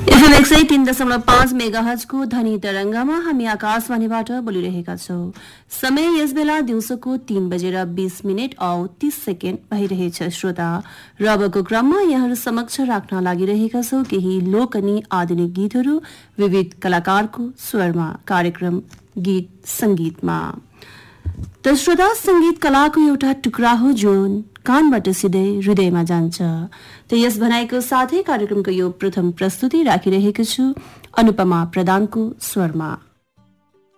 FM 103.5 मेगाहर्जको ध्वनि तरंगमा हामी आकाशवाणीबाट बोलिरहेका छौं। समय यसबेला दिउँसोको 3:20 औ 30 सेकेन्ड भइरहेछ श्रोता। र अबको क्रममा यहाँहरू समक्ष राख्न लागिरहेका छौं केही लोक अनि आधुनिक गीतहरू विविध कलाकारको स्वरमा कार्यक्रम गीत संगीतमा। त श्रोता, संगीत कलाको एउटा टुक्रा हो जुन कानबाट सिधै हृदयमा जान्छ। त यस भनाइको साथै कार्यक्रमको यो प्रथम प्रस्तुति राखिरहेको छु अनुपमा प्रधानको स्वरमा।